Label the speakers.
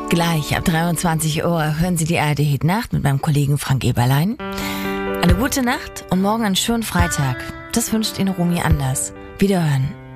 Speaker 1: Gleich ab 23 Uhr hören Sie die ARD Nacht mit meinem Kollegen Frank Eberlein. Eine gute Nacht und morgen einen schönen Freitag. Das wünscht Ihnen Romy Anders. Wiederhören.